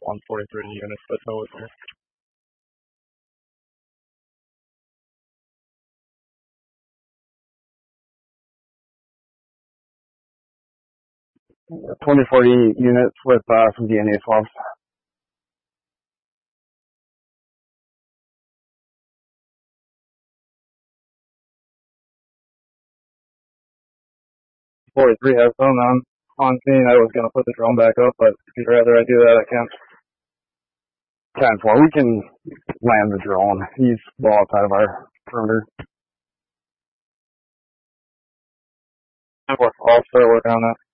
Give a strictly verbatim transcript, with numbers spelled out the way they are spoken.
one forty-three units, but no with me. twenty forty units with uh, some D N A swabs. forty-three has some on, on scene. I was going to put the drone back up, but if you'd rather I do that, I can. ten four, we can land the drone. He's well outside of our perimeter. ten four, I'll start working on that.